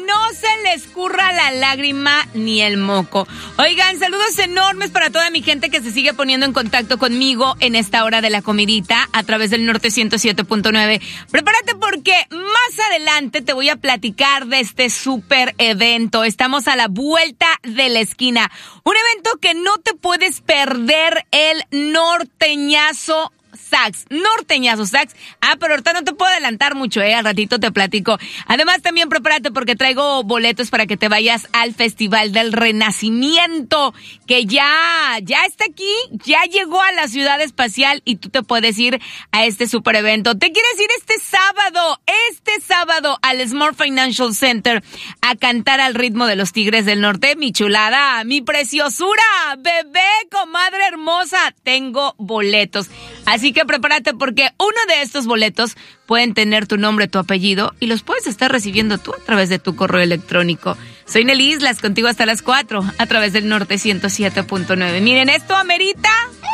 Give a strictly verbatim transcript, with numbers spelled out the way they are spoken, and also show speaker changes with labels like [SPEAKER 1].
[SPEAKER 1] no se le escurra la lágrima ni el moco. Oigan, saludos enormes para toda mi gente que se sigue poniendo en contacto conmigo en esta hora de la comidita a través del Norte ciento siete punto nueve. Prepárate porque más adelante te voy a platicar de este súper evento. Estamos a la vuelta de la esquina. Un evento que no te puedes perder, el Norteñazo Sax, Norteñazo Sax. Ah, pero ahorita no te puedo adelantar mucho, eh, al ratito te platico. Además, también prepárate porque traigo boletos para que te vayas al Festival del Renacimiento, que ya, ya está aquí, ya llegó a la Ciudad Espacial y tú te puedes ir a este super evento. ¿Te quieres ir este sábado, este sábado al Smart Financial Center a cantar al ritmo de los Tigres del Norte? Mi chulada, mi preciosura, bebé, comadre hermosa, tengo boletos. Así que prepárate porque uno de estos boletos pueden tener tu nombre, tu apellido y los puedes estar recibiendo tú a través de tu correo electrónico. Soy Nelly Islas, contigo hasta las cuatro a través del Norte ciento siete punto nueve. Miren, esto amerita